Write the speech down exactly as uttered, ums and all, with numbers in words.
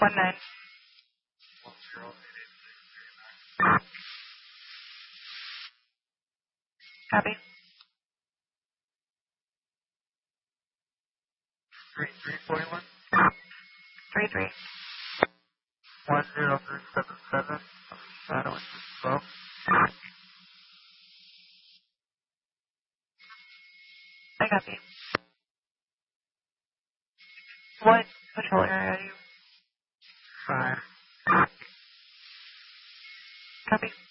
One nine. Copy. Three three forty one. Three three. One zero three seven seven. Shadow and twelve. I copy. What patrol area are you? Five. Copy.